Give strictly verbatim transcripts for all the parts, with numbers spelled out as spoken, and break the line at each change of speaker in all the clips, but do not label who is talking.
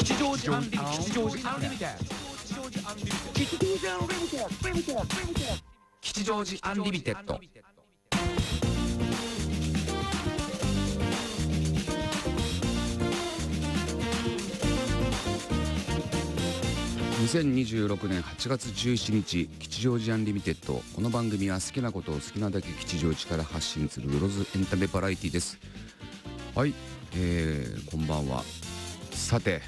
吉祥寺アンリミテッド吉祥寺アンリミテッド吉祥寺アンリミテッド。にせんにじゅうろくねんはちがつじゅうしちにち、吉祥寺アンリミテッド。この番組は好きなことを好きなだけ吉祥寺から発信するよろずエンタメバラエティです。はい、えー、こんばんは。さて、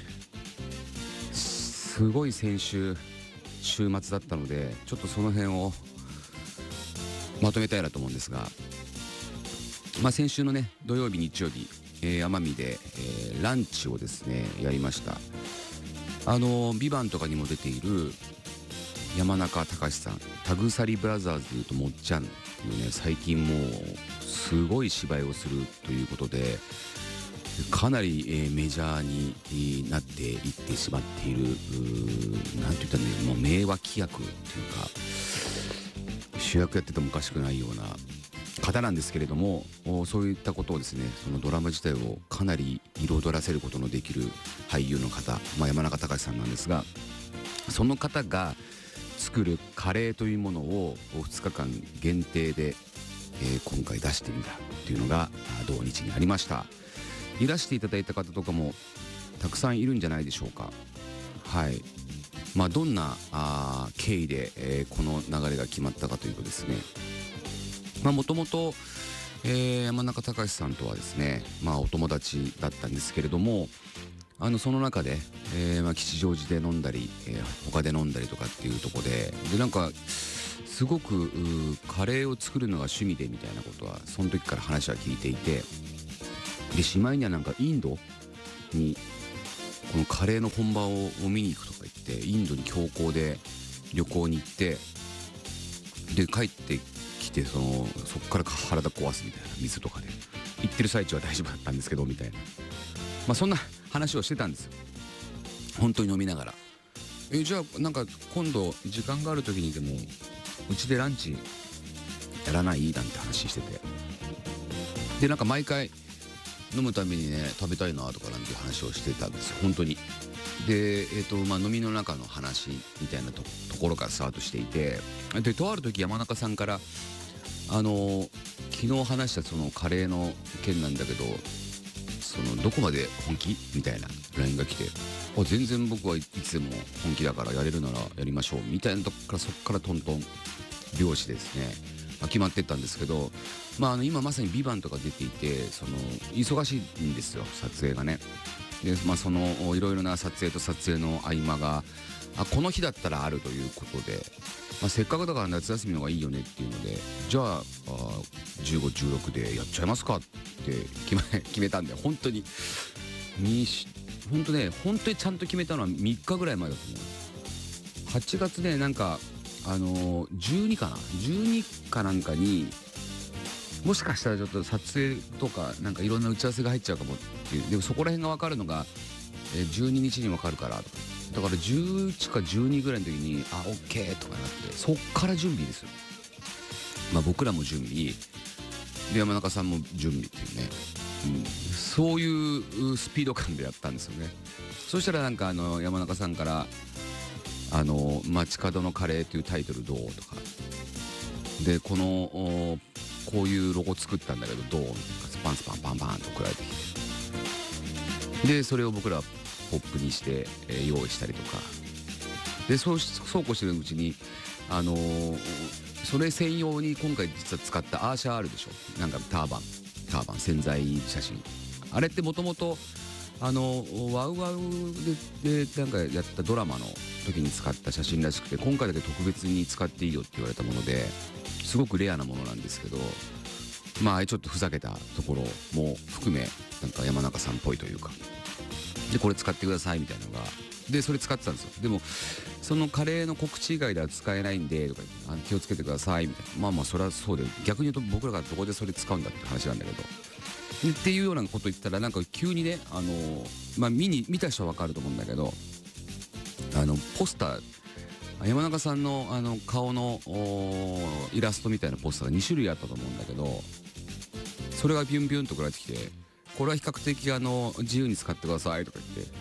すごい先週週末だったので、ちょっとその辺をまとめたいなと思うんですが、まあ、先週のね土曜日日曜日、えー、奄美で、えー、ランチをですねやりました。あのビバンとかにも出ている山中隆さん、タグサリブラザーズでいうともっちゃんっていうね、最近もうすごい芝居をするということで、かなり、えー、メジャーになっていってしまっている、なんて言ったらね、もう名脇役っていうか主役やっててもおかしくないような方なんですけれども、そういったことをですね、そのドラマ自体をかなり彩らせることのできる俳優の方、まあ、山中隆さんなんですが、その方が作るカレーというものをふつかかん限定で、えー、今回出してみたっていうのが同日にありました。いらしていただいた方とかもたくさんいるんじゃないでしょうか。はい、まあ、どんなあ経緯で、えー、この流れが決まったかというとですね、もともと山中隆さんとはですね、まあ、お友達だったんですけれども、あのその中で、えーまあ、吉祥寺で飲んだり、えー、他で飲んだりとかっていうところで、でなんかすごくカレーを作るのが趣味でみたいなことはその時から話は聞いていて、でしまいにはなんかインドにこのカレーの本場を見に行くとか言って、インドに強行で旅行に行って、で帰ってきて、そのそっから体壊すみたいな、水とかで行ってる最中は大丈夫だったんですけどみたいな、まあそんな話をしてたんですよ、本当に飲みながら。えじゃあなんか今度時間がある時にでもうちでランチやらないなんて話してて、でなんか毎回飲むためにね食べたいなとかなんていう話をしてたんですよ、本当に。で、えーとまあ、飲みの中の話みたいな と, ところからスタートしていて、でとある時山中さんからあのー、昨日話したそのカレーの件なんだけど、そのどこまで本気みたいな ライン が来て、あ全然僕はいつでも本気だからやれるならやりましょうみたいなとこから、そっからトントン拍子ですね、まあ、決まってったんですけど、まあ、あの今まさに「ビバンとか出ていて、その忙しいんですよ撮影がね。で、まあ、そのいろいろな撮影と撮影の合間があこの日だったらあるということで、まあ、せっかくだから夏休みの方がいいよねっていうので、じゃあ、あじゅうご、じゅうろくでやっちゃいますかって決め、決めたんで、本当にに本当ね本当にちゃんと決めたのはみっかぐらい前だと思う。はちがつね、なんかあのー、じゅうにかなじゅうにかなんかにもしかしたらちょっと撮影とかなんかいろんな打ち合わせが入っちゃうかもっていう、でもそこら辺が分かるのが、えー、じゅうににちに分かるからとか、だからじゅういちかじゅうにぐらいの時にあオッケーとかなって、そっから準備ですよ。まあ僕らも準備で山中さんも準備っていうね、うん、そういうスピード感でやったんですよね。そしたらなんかあの山中さんからあの街角のカレーというタイトルどうとかで、このこういうロゴ作ったんだけどどうみたいな、スパンスパンパンパンと送られてきて、でそれを僕らポップにして、えー、用意したりとかで、そうそうこうしてるうちにあのー、それ専用に今回実は使ったアーシャーあるでしょ、なんかターバンターバン潜在写真、あれってもともとあのワウワウででなんかやったドラマの時に使った写真らしくて、今回だけ特別に使っていいよって言われたもので、すごくレアなものなんですけど、まあちょっとふざけたところも含めなんか山中さんっぽいというかで、これ使ってくださいみたいなのがで、それ使ってたんですよ。でもそのカレーの告知以外では使えないんでとか言って、あ気をつけてくださいみたいな、まあまあそれはそうで、逆に言うと僕らがどこでそれ使うんだって話なんだけど、っていうようなこと言ったらなんか急にね、あのまあ見に見た人は分かると思うんだけど、あのポスター山中さんのあの顔のイラストみたいなポスターがにしゅるいあったと思うんだけど、それがビュンビュンと送られてきて、これは比較的あの自由に使ってくださいとか言って、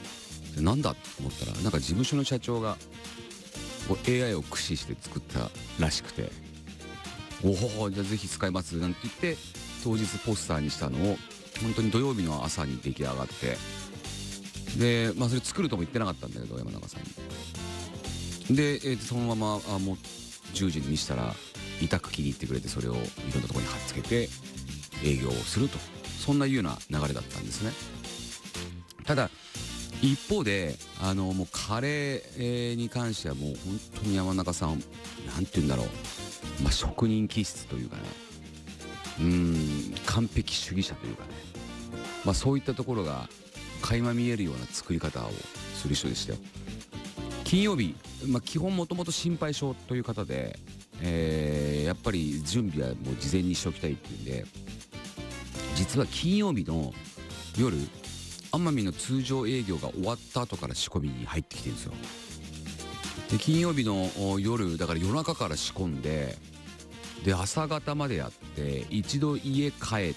でなんだと思ったら、なんか事務所の社長がこう エーアイ を駆使して作ったらしくて、おおじゃあぜひ使いますなんて言って当日ポスターにしたのを本当に土曜日の朝に出来上がって、でまあそれ作るとも言ってなかったんだけど山中さんに。で、えー、そのままあもうじゅうじに見したら痛く気に入ってくれて、それをいろんなところに貼っつけて営業をすると、そんないうような流れだったんですね。ただ一方であのもうカレーに関してはもう本当に山中さんなんて言うんだろう、まあ、職人気質というかね、うーん完璧主義者というかね、まあ、そういったところが垣間見えるような作り方をする人でしたよ。金曜日、まあ、基本もともと心配性という方で、えーやっぱり準備はもう事前にしておきたいっていうんで、実は金曜日の夜奄美の通常営業が終わった後から仕込みに入ってきてるんですよ。で金曜日の夜だから夜中から仕込んで、で朝方までやって一度家帰って、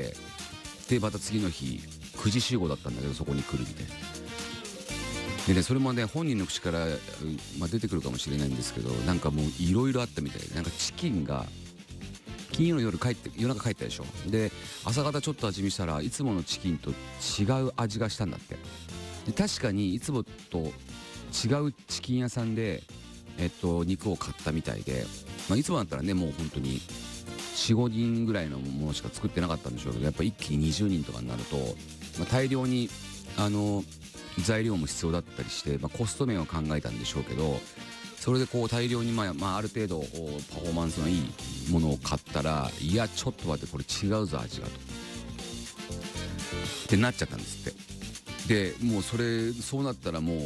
でまた次の日くじ集合だったんだけどそこに来るみたいな。でねそれもね本人の口から、まあ、出てくるかもしれないんですけど、なんかもういろいろあったみたいで、なんかチキンが金曜の夜帰って夜中帰ったでしょ。で朝方ちょっと味見したらいつものチキンと違う味がしたんだって。で確かにいつもと違うチキン屋さんで、えっと、肉を買ったみたいで、まあ、いつもだったらねもう本当によん、ごにんぐらいのものしか作ってなかったんでしょうけど、やっぱ一気ににじゅうにんとかになると、まあ、大量にあの材料も必要だったりして、まあ、コスト面を考えたんでしょうけど、それでこう大量に、まあまあ、ある程度パフォーマンスのいいものを買ったら、いやちょっと待ってこれ違うぞ味がとってなっちゃったんですって。でもうそれそうなったらも